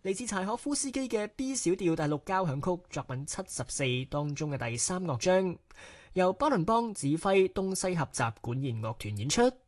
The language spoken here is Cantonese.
嚟自柴可夫斯基嘅 B 小調第六交響曲作品74當中嘅第3樂章，由巴倫邦指揮東西合集管弦樂團演出。